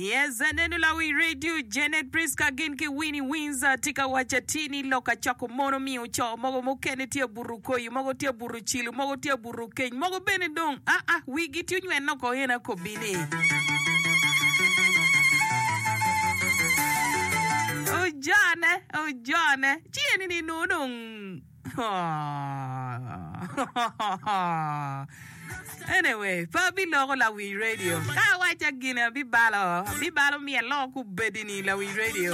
Yes, Nenula we radio Janet Priska Ginki Winnie Windsor tika wachatini loka chako mono miyo cho mogo mokene tia burukoyu mogo tia buruchilu mogo tia burukeny mogo bene dong wigi tiu nywen no ko hena ko bini Ojane chieni ni nodong Anyway, Fabi Logo la we radio. Ka wacha gina bibalo mi loku bedini la we radio.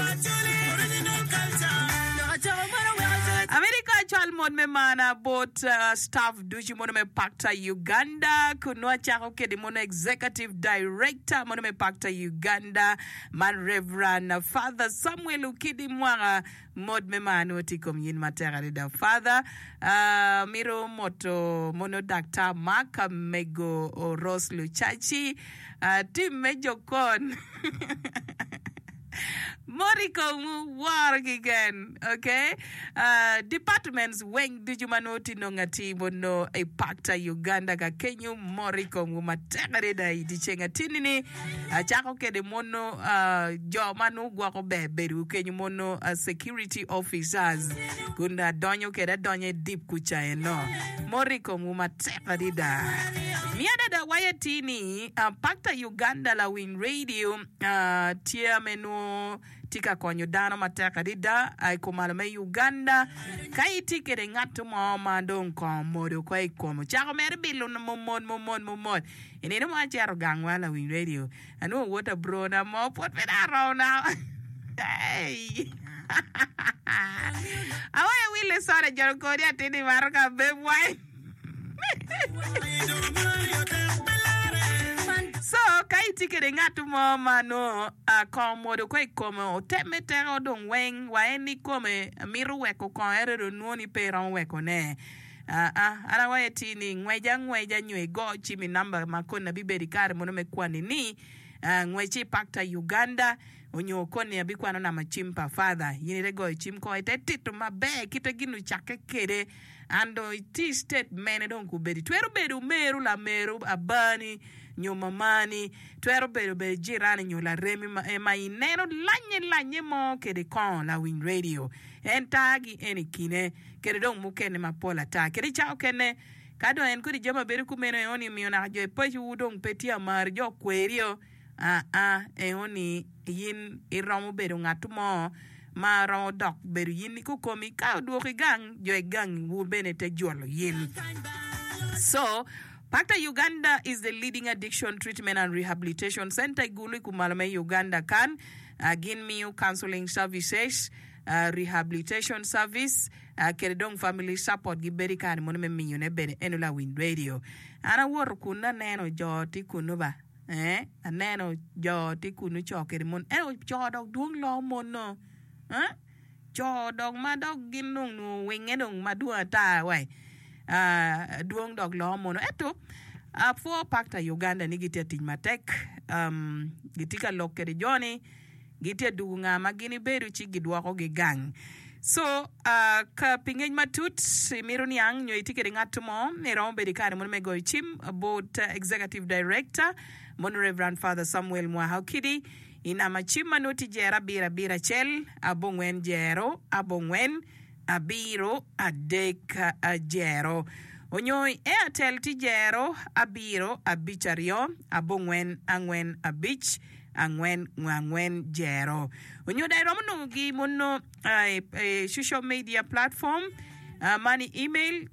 America chalmon me mana bot staff duji mono me pakta Uganda kunwa chako kedi mono executive director mono me pakta Uganda man Reverend Father Samuel Ukidi Mwanga mod me mano tikom yin matera da Father miro moto mono Dr. Mark Mego Ros Luchachi team mejo kon Moriko mu work again, okay? Departments weng dijumanoti nongati bono e pakta Uganda ka Kenya moriko mu matekare da idichenga tinini chako kede mono jomanu gwako beberu Kenya mono security officers kunda donyo kede donye deep kucha no moriko mu matekare da miada da wayatini pakta Uganda la win radio tia menu tika konyo dano mateka dida ay kumalame Uganda kai tikere ngatu mo mandong komodo kai komo chako mere bilu no momon ene no ma charo gangwa la win radio anu water bro na mo pot me na now hey awaya wile sore jaro kodi atini maroka bebwai So, kai tikere ngatu mo mano komodo koi komo temetero don weng waeni kome miru weko kon erero nuoni peron weko ne ara wayeti ni ngweja nywe go chimi namba makona biberi kare mono mekwani ni ngwechi pakta Uganda onyo kone abikwano na machimpa father yinire go chimko ete titu mabe kita ginu chake kede ando iti state mene don kubedi twero bedu meru la meru abani nyoma mani twero bedu jirani nyola remi ma ineno lanye mo kede kon la win radio entagi eni kine kede don mukene mapola ta kede chao kene kado en kudi jama beru kumeno eoni miona jo epochi udong petia mar jo kwerio eoni yin iromo beru ngatu mo ma romo dok beru yin ku komi ka duoki gang jo gang wubene te jolo yin so Pakta Uganda is the leading addiction treatment and rehabilitation center gulu kumalame Uganda kan ginmiu counseling services rehabilitation service keredong family support giberi kan monome minyone bene enula win radio ana wor kunna neno joti kunuba aneno joti kunu chokere mon jodog duong lo mono jodog madog ginung nu wingedong madua ta wai duong dog lo mono eto for pakta Uganda ni gitia tin matek gitika lokere joni gitia dugunga magini beru chi gidwako gi gang so ka pingeny matut mironi ang nyo itikere ngatumo nero bedi kare mon mego chim about executive director mon Reverend Father Samuel Mwahakidi ina machima noti jera bira chel abongwen jero abongwen abiro adek jero onyoy Airtel tijero abiro abichario abongwen angwen abich angwen jero onyo dai romno gi monno social media platform money email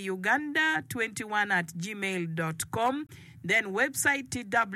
paktauganda21@gmail.com then website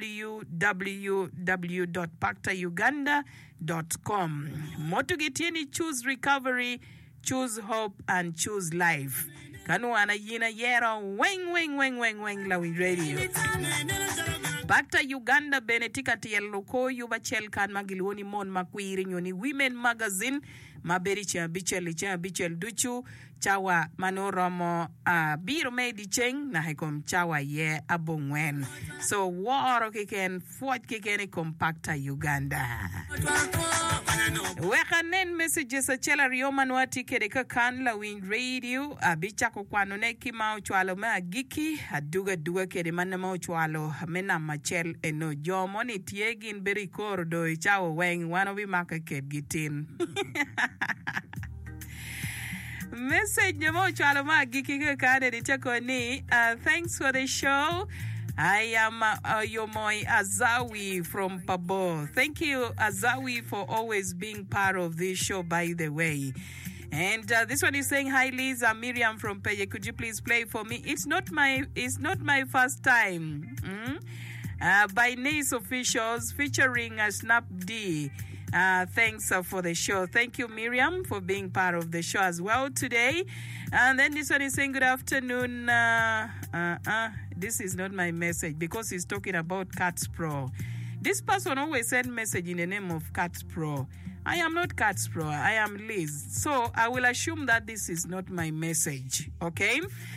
www.paktauganda.com moto getieni choose recovery choose hope and choose life kanu ana yina yero weng la we radio Pakta Uganda benetika tiyello ko yuba chel kan magilwoni mon makwiri nyoni women magazine maberi bichel duchu chawa manoromo biro medi cheng na hekom chawa ye abongwen. So war kiken fort kiken compacta Uganda. Wekanen messages a chela rioma nwati kede kakan la win radio abicha ko kwano ne kima uchwalo ma giki aduga kede manama uchwalo mena machel eno jomo ni tiegin beri kordo ichawo weng wano bi maka ked gitin. Message Nemo Chalama Giki Kade Chakoni. Thanks for the show. I am Yomoy Azawi from Pabo. Thank you, Azawi, for always being part of this show, by the way. And this one is saying, hi Liz, I'm Miriam from Peye. Could you please play for me? It's not my first time. By Nace Officials featuring Snap D. Thanks for the show. Thank you, Miriam, for being part of the show as well today. And then this one is saying, good afternoon. This is not my message because he's talking about Cats Pro. This person always send message in the name of Cats Pro. I am not Cats Pro. I am Liz. So I will assume that this is not my message. Okay?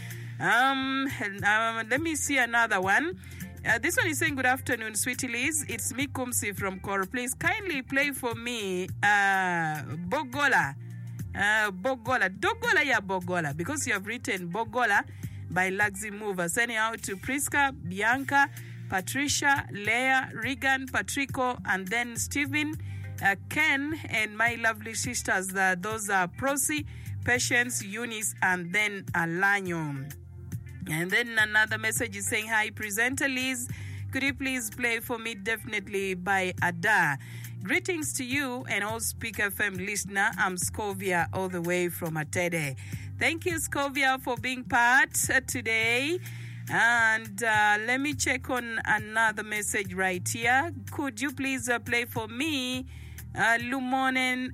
Let me see another one. This one is saying, good afternoon, sweetie Liz. It's me, Kumsi from Koro. Please kindly play for me Bogola. Dogola, yeah, Bogola. Because you have written Bogola by Laxi Mover. Sending out to Priska, Bianca, Patricia, Leah, Regan, Patrico, and then Stephen, Ken, and my lovely sisters. Those are Prosi, Patience, Eunice, and then Alanyo. And then another message is saying, hi, presenter Liz. Could you please play for me Definitely by Ada? Greetings to you and all Speak FM listener. I'm Scovia all the way from Atede. Thank you, Scovia, for being part today. And let me check on another message right here. Could you please play for me Lumonene?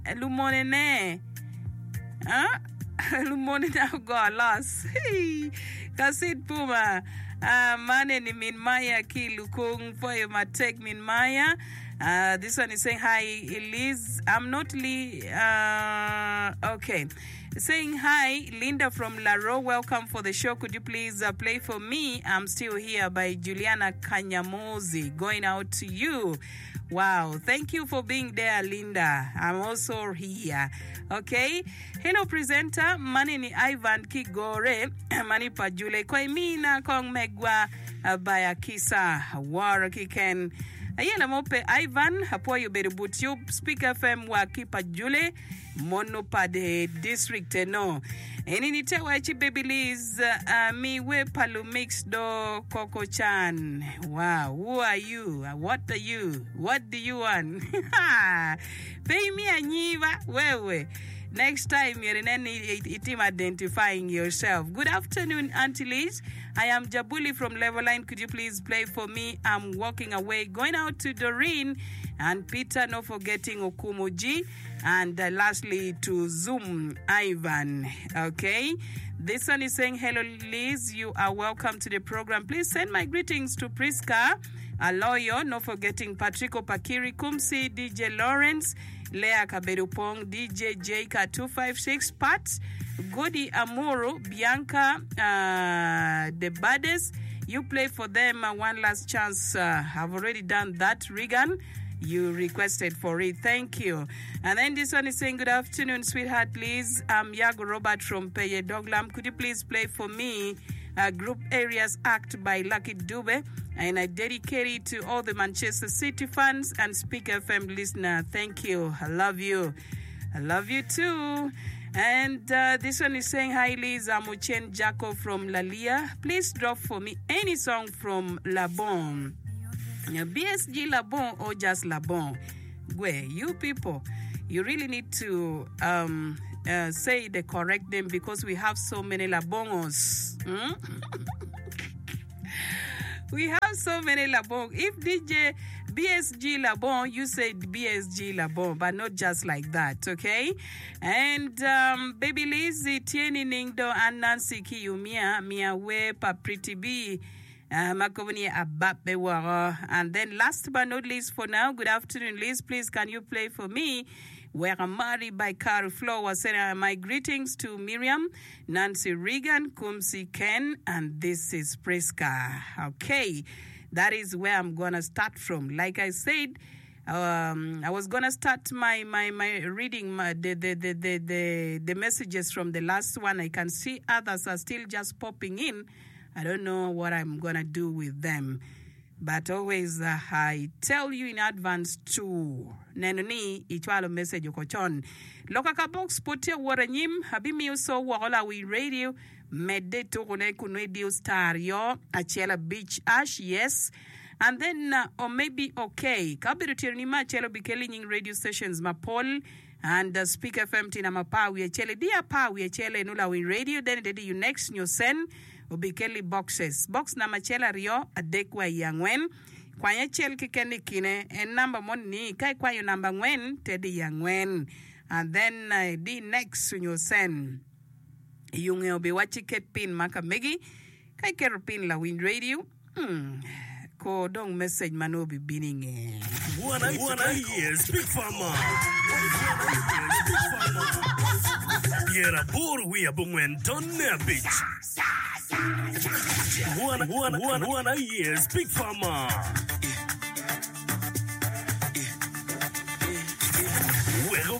Lumone now got lost. Kasit Puma. Mane ni min Maya ki lukung for you matek min Maya. This one is saying, hi, Liz. I'm not Lee. Okay. Saying, hi, Linda from Laro. Welcome for the show. Could you please play for me? I'm Still Here by Juliana Kanyamozi. Going out to you. Wow. Thank you for being there, Linda. I'm also here. Okay. Hello, presenter. Mani ni Ivan Kigore. Mani pa Jule. Kwa imina kong megwa bayakisa. Wara kiken. Ayela mope Ivan. Hapo yu beribut yu. Speak FM wa kipa Jule. Mono pa de district no. Eni nite wachi baby Liz. Mi we palu mix do Coco Chan. Wow. Who are you? What are you? What do you want? Pay me a nyiva. Wewe. Next time, you're in any team identifying yourself. Good afternoon, Auntie Liz. I am Jabuli from Leveline. Could you please play for me? I'm walking away. Going out to Doreen and Peter, not forgetting Okumuji. And lastly, to Zoom, Ivan. Okay? This one is saying, hello, Liz. You are welcome to the program. Please send my greetings to Priska, Aloyo, not forgetting Patrico Pakiri, Kumsi, DJ Lawrence, Lea Kaberupong, DJ Jka 256, Pat, Godi Amuru, Bianca, the Bades. You play for them one last chance. I've already done that. Regan, you requested for it. Thank you. And then this one is saying, good afternoon, sweetheart Liz. I'm Yago Robert from Peye Doglam. Could you please play for me Group Areas Act by Lucky Dube? And I dedicate it to all the Manchester City fans and Speak FM listener. Thank you. I love you. I love you too. And this one is saying, hi Liz, I'm Uchen Jaco from Lalia. Please drop for me any song from Labon. BSG Labon or just Labon. Where you people, you really need to say the correct name because we have so many Labongos. We have so many Labong. If DJ BSG Labong, you say BSG Labong, but not just like that, okay? And Baby Liz, Tieni Ningdo, and Nancy Kiyumia, Mia We, Pretty B, Makovani Abape Wara. And then last but not least for now, good afternoon, Liz. Please, can you play for me Weramari by Carrie Flower said, my greetings to Miriam, Nancy Regan, Kumsi Ken, and this is Priska. Okay, that is where I'm going to start from. Like I said, I was going to start my reading the messages from the last one. I can see others are still just popping in. I don't know what I'm going to do with them. But always I tell you in advance too. Nenoni itwalo message ukochon. Lokaka box putia waranyim habimi uso wala we radio mede to radio star yo achela beach ash yes. And then or maybe okay. Kabiru tirnima chelo bikeli radio stations mapol and Speak FM tina mapawi achele dia pawi achele nula we radio then dedi you next new send ubikeli boxes box na machela rio adekwa yangwen kwanya chel kikeni kine en number mon ni kai kwa yo number ngwen tedi yangwen and then the next you send yunge obi wachiket pin maka megi kai kero pin la win radio ko dong message manobi bining Wanna hear Speak Farmer. Yera bor we abungwen tonne bitch. Wanna hear Speak Farmer.